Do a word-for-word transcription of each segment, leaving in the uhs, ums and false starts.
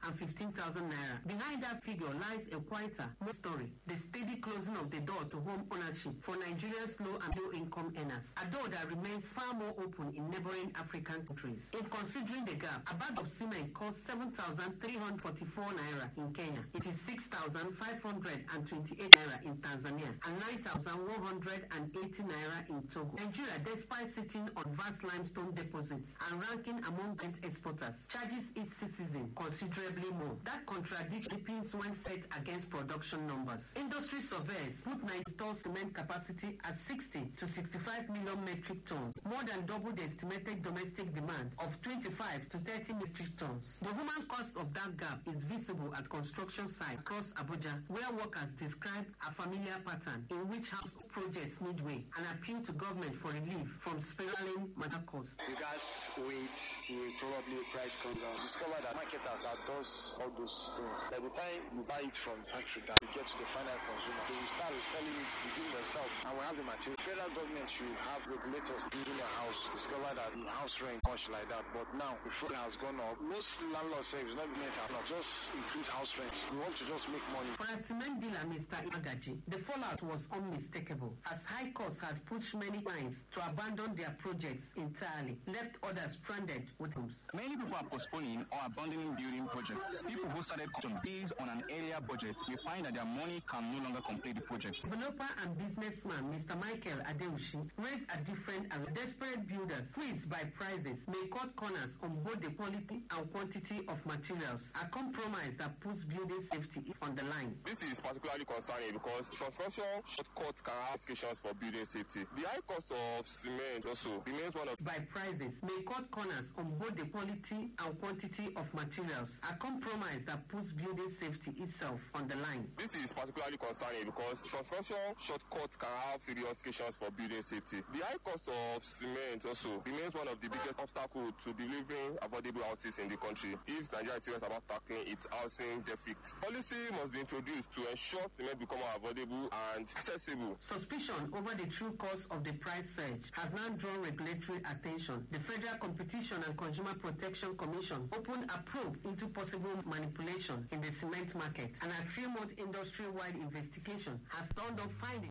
fifteen thousand naira. Behind that figure lies a quieter, more story, the steady closing of the door to home ownership for Nigeria's low and low income earners, a door that remains far more open in neighboring African countries. In considering the gap, a bag of cement costs seven thousand three hundred forty-four naira in Kenya. It is six thousand five hundred twenty-eight naira in Tanzania and nine thousand one hundred eighty naira in Togo. Nigeria, despite sitting on vast limestone deposits and ranking among great exporters, charges its citizens considerably more. That contradicts clippings when set against production numbers. Industry surveys put Nigeria's installed cement capacity at sixty to sixty-five million metric tons, more than double the estimated domestic demand of twenty-five to thirty metric tons. The human cost of that gap is visible at construction sites across Abuja, where workers describe a familiar pattern in which house projects midway and appeal to government for relief from spiraling material costs. The gas weight will probably price come down. Discover that marketers that does all those things. By the time you buy it from factory that you get to the final consumer, they will start selling it within themselves and we have the material. Federal government should have regulators building a house. Discover that the house rent much like that. But now the fuel has gone up. Most landlords say it's not meant to just increase house rent. We want to just make money. For a cement dealer, Mister Imagaji, the fallout was unmistakable, as high costs had pushed many clients to abandon their projects entirely, left others stranded with homes. Many people are postponing or abandoning building projects. People who started construction based on an earlier budget will find that their money can no longer complete the project. Developer and businessman Mister Michael Adeushi raised a different and desperate builders, squeezed by prices, may cut corners on both the quality and quantity of materials, a compromise that puts building safety on the line. This is particularly concerning because construction shortcuts can have implications for building safety. The high cost of cement also remains one of by prices may cut corners on both the quality and quantity of materials, a compromise that puts building safety itself on the line. This is particularly concerning because construction shortcuts can have serious implications for building safety. The high cost of cement also remains one of the biggest obstacles to delivering affordable houses in the country if Nigeria is serious about tackling its housing deficit. Policy must be introduced to ensure cement become more affordable and accessible. Suspicion over the true cause of the price surge has now drawn regulatory attention. The Federal Competition and Consumer Protection Commission opened a probe into possible manipulation in the cement market, and a three-month industry-wide investigation has turned up findings.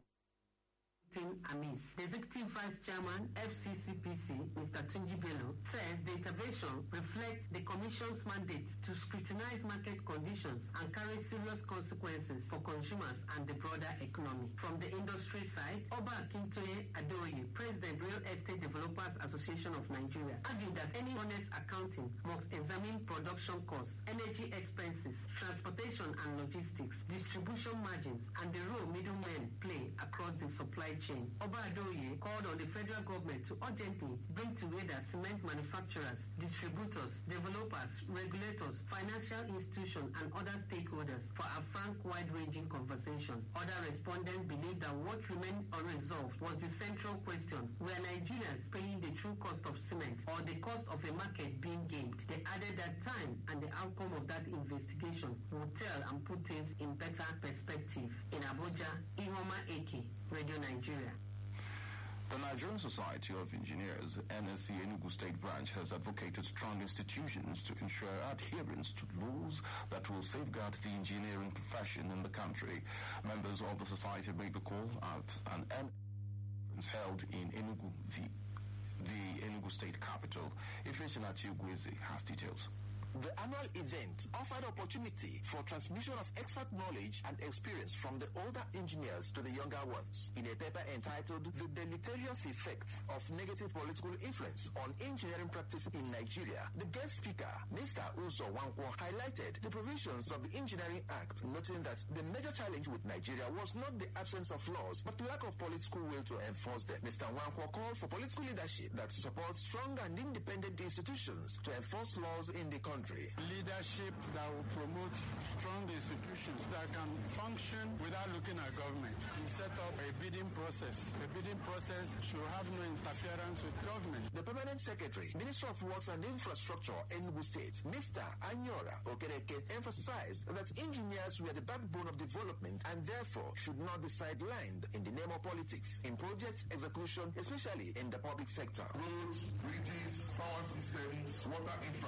Amis. The Executive Vice Chairman, F C C P C, Mister Tunji Bello, says the intervention reflects the Commission's mandate to scrutinize market conditions and carry serious consequences for consumers and the broader economy. From the industry side, Oba Akintoye Adeoye, President, Real Estate Developers Association of Nigeria, argued that any honest accounting must examine production costs, energy expenses, transportation and logistics, distribution margins, and the role middlemen play across the supply chain. Oba Adeoye called on the federal government to urgently bring together cement manufacturers, distributors, developers, regulators, financial institutions, and other stakeholders for a frank, wide-ranging conversation. Other respondents believe that what remained unresolved was the central question: were Nigerians paying the true cost of cement or the cost of a market being gamed? They added that time and the outcome of that investigation will tell and put things in better perspective. In Abuja, Ihoma Eke, Radio Nigeria. The Nigerian Society of Engineers, N S C Enugu State Branch, has advocated strong institutions to ensure adherence to laws that will safeguard the engineering profession in the country. Members of the society made the call at an conference held in Enugu, the, the Enugu State capital. Ifeanyi Ugwueze has details. The annual event offered opportunity for transmission of expert knowledge and experience from the older engineers to the younger ones. In a paper entitled The Deleterious Effects of Negative Political Influence on Engineering Practice in Nigeria, the guest speaker, Mister Uzo Nwankwo, highlighted the provisions of the Engineering Act, noting that the major challenge with Nigeria was not the absence of laws, but lack of political will to enforce them. Mister Nwankwo called for political leadership that supports strong and independent institutions to enforce laws in the country. Leadership that will promote strong institutions that can function without looking at government. We set up a bidding process. The bidding process should have no interference with government. The Permanent Secretary, Minister of Works and Infrastructure, Enugu State, Mister Anyora Okereke, emphasized that engineers were the backbone of development and therefore should not be sidelined in the name of politics in project execution, especially in the public sector. Roads, bridges, power systems, water infrastructure.